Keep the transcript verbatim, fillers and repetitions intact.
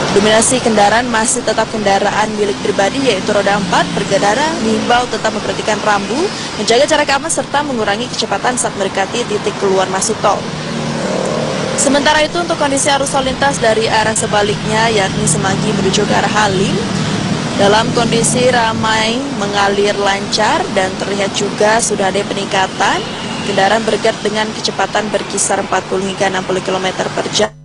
Dominasi kendaraan masih tetap kendaraan milik pribadi yaitu roda empat. Berkendara diimbau tetap memperhatikan rambu, menjaga jarak aman serta mengurangi kecepatan saat mendekati titik keluar masuk tol. Sementara itu untuk kondisi arus lalu lintas dari arah sebaliknya yakni Semanggi menuju ke arah Halim dalam kondisi ramai mengalir lancar dan terlihat juga sudah ada peningkatan kendaraan bergerak dengan kecepatan berkisar empat puluh hingga enam puluh kilometer per jam.